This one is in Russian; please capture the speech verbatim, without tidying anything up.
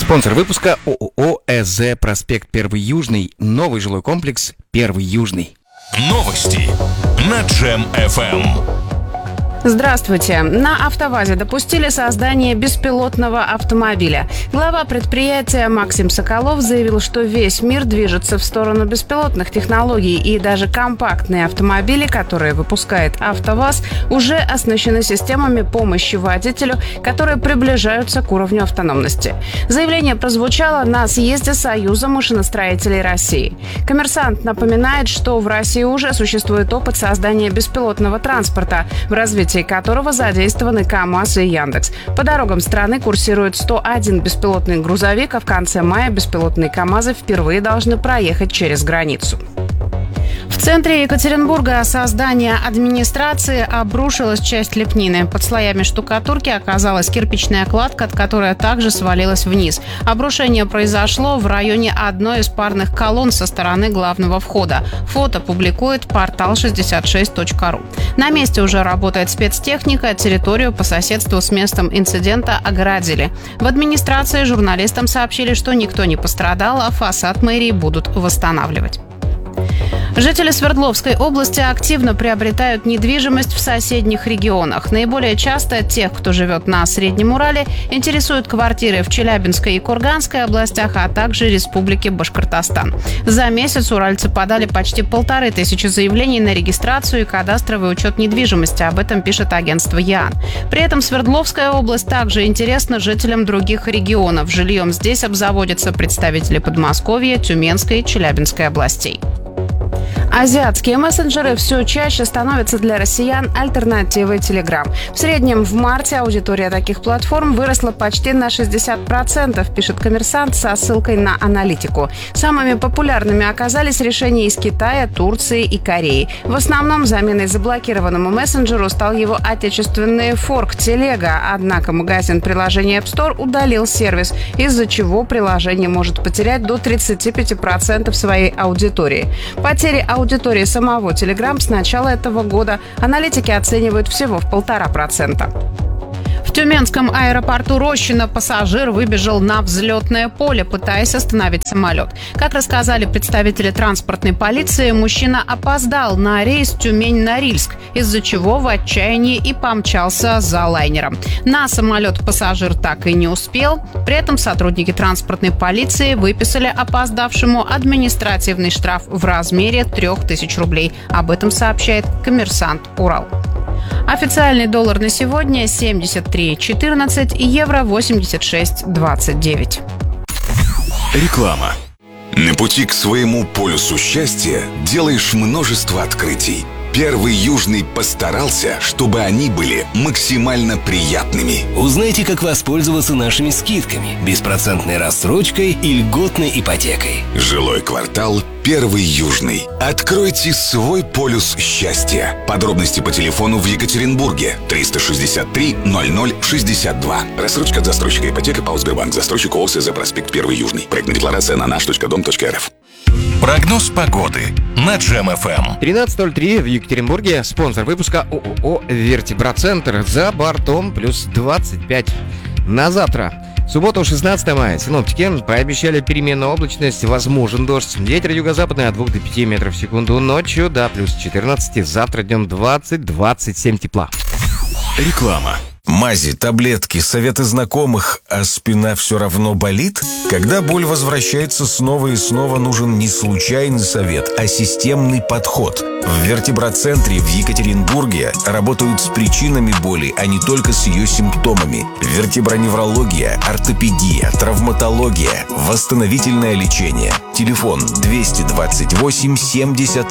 Спонсор выпуска ООО ЭЗ «Проспект Первый Южный». Новый жилой комплекс «Первый Южный». Новости на Джем эф эм. Здравствуйте. На АвтоВАЗе допустили создание беспилотного автомобиля. Глава предприятия Максим Соколов заявил, что весь мир движется в сторону беспилотных технологий, и даже компактные автомобили, которые выпускает АвтоВАЗ, уже оснащены системами помощи водителю, которые приближаются к уровню автономности. Заявление прозвучало на съезде Союза машиностроителей России. «Коммерсант» напоминает, что в России уже существует опыт создания беспилотного транспорта, в развитии которого задействованы КАМАЗ и Яндекс. По дорогам страны курсирует сто один беспилотный грузовик, а в конце мая беспилотные КАМАЗы впервые должны проехать через границу. В центре Екатеринбурга о здания администрации обрушилась часть лепнины. Под слоями штукатурки оказалась кирпичная кладка, которая также свалилась вниз. Обрушение произошло в районе одной из парных колонн со стороны главного входа. Фото публикует портал шестьдесят шесть точка ру. На месте уже работает спецтехника, территорию по соседству с местом инцидента огородили. В администрации журналистам сообщили, что никто не пострадал, а фасад мэрии будут восстанавливать. Жители Свердловской области активно приобретают недвижимость в соседних регионах. Наиболее часто тех, кто живет на Среднем Урале, интересуют квартиры в Челябинской и Курганской областях, а также Республике Башкортостан. За месяц уральцы подали почти полторы тысячи заявлений на регистрацию и кадастровый учет недвижимости. Об этом пишет агентство ЯН. При этом Свердловская область также интересна жителям других регионов. Жильем здесь обзаводятся представители Подмосковья, Тюменской и Челябинской областей. Азиатские мессенджеры все чаще становятся для россиян альтернативой Telegram. В среднем в марте аудитория таких платформ выросла почти на шестьдесят процентов, пишет «Коммерсант» со ссылкой на аналитику. Самыми популярными оказались решения из Китая, Турции и Кореи. В основном заменой заблокированному мессенджеру стал его отечественный форк Телега. Однако магазин приложения App Store удалил сервис, из-за чего приложение может потерять до тридцати пяти процентов своей аудитории. Потери аудитории Аудитории самого Telegram с начала этого года аналитики оценивают всего в полтора процента. В Тюменском аэропорту Рощино пассажир выбежал на взлетное поле, пытаясь остановить самолет. Как рассказали представители транспортной полиции, мужчина опоздал на рейс Тюмень-Норильск, из-за чего в отчаянии и помчался за лайнером. На самолет пассажир так и не успел. При этом сотрудники транспортной полиции выписали опоздавшему административный штраф в размере трех тысяч рублей. Об этом сообщает «Коммерсант Урал». Официальный доллар на сегодня семьдесят три четырнадцать и евро восемьдесят шесть двадцать девять. Реклама. На пути к своему полюсу счастья делаешь множество открытий. Первый Южный постарался, чтобы они были максимально приятными. Узнайте, как воспользоваться нашими скидками, беспроцентной рассрочкой и льготной ипотекой. Жилой квартал Первый Южный. Откройте свой полюс счастья. Подробности по телефону в Екатеринбурге триста шестьдесят три ноль ноль шестьдесят два. Рассрочка от застройщика ипотека ПАО «Сбербанк». Застройщик ООО ЭЗ «Проспект Первый Южный». Проектная декларация на наш точка дом точка эр эф. Прогноз погоды на Джем эф эм. тринадцать ноль три в Екатеринбурге. Спонсор выпуска ООО «Вертибрацентр». За бортом плюс двадцать пять. На завтра. Суббота, шестнадцатое мая. Синоптики пообещали переменную облачность, возможен дождь. Ветер юго-западный от двух до пяти метров в секунду. Ночью до плюс четырнадцать. Завтра днем двадцать-двадцать семь тепла. Реклама. Мази, таблетки, советы знакомых, а спина все равно болит? Когда боль возвращается снова и снова, нужен не случайный совет, а системный подход. В Вертибрацентре в Екатеринбурге работают с причинами боли, а не только с ее симптомами. Вертиброневрология, ортопедия, травматология, восстановительное лечение. Телефон двести двадцать восемь семьдесят